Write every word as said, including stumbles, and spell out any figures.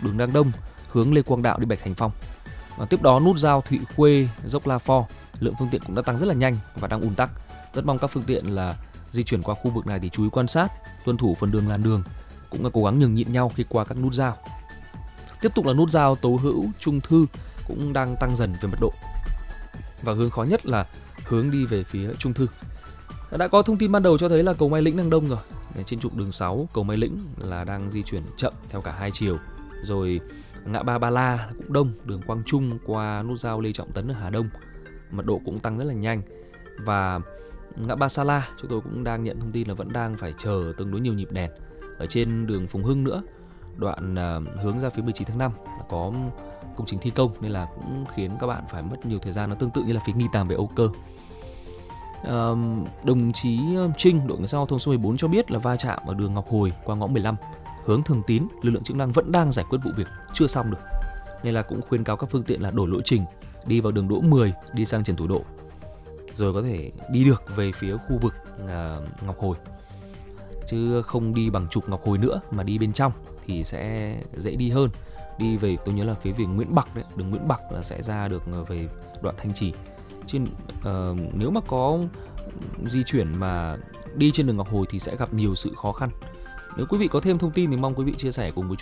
đường Đăng Đông hướng Lê Quang Đạo đi Bạch Thành Phong. Và tiếp đó nút giao Thụy Khuê, dốc La Phò, lượng phương tiện cũng đã tăng rất là nhanh và đang ùn tắc. Rất mong các phương tiện là di chuyển qua khu vực này thì chú ý quan sát, tuân thủ phần đường làn đường, cũng là cố gắng nhường nhịn nhau khi qua các nút giao. Tiếp tục là nút giao Tố Hữu, Trung Thư cũng đang tăng dần về mật độ. Và hướng khó nhất là hướng đi về phía Trung Thư. Đã có thông tin ban đầu cho thấy là cầu Mai Lĩnh đang đông rồi. Trên trục đường sáu, cầu Mai Lĩnh là đang di chuyển chậm theo cả hai chiều. Rồi ngã ba Ba La cũng đông, đường Quang Trung qua nút giao Lê Trọng Tấn ở Hà Đông, mật độ cũng tăng rất là nhanh. Và ngã ba Sa La, chúng tôi cũng đang nhận thông tin là vẫn đang phải chờ tương đối nhiều nhịp đèn. Ở trên đường Phùng Hưng nữa, đoạn uh, hướng ra phía mười chín tháng năm là có công trình thi công nên là cũng khiến các bạn phải mất nhiều thời gian, nó tương tự như là phía Nghi Tàm về Âu Cơ. Uh, đồng chí Trinh, đội cảnh sát giao thông số mười bốn cho biết là va chạm ở đường Ngọc Hồi qua ngõ mười lăm hướng Thường Tín, lực lượng chức năng vẫn đang giải quyết vụ việc, chưa xong được. Nên là cũng khuyên cáo các phương tiện là đổi lộ trình, đi vào đường Đỗ mười, đi sang Trần Thủ Độ, rồi có thể đi được về phía khu vực uh, Ngọc Hồi. Chứ không đi bằng trục Ngọc Hồi nữa mà đi bên trong thì sẽ dễ đi hơn. Đi về, tôi nhớ là phía về Nguyễn Bạc đấy, đường Nguyễn Bạc là sẽ ra được về đoạn Thanh Trì. Chứ uh, nếu mà có di chuyển mà đi trên đường Ngọc Hồi thì sẽ gặp nhiều sự khó khăn. Nếu quý vị có thêm thông tin thì mong quý vị chia sẻ cùng với chúng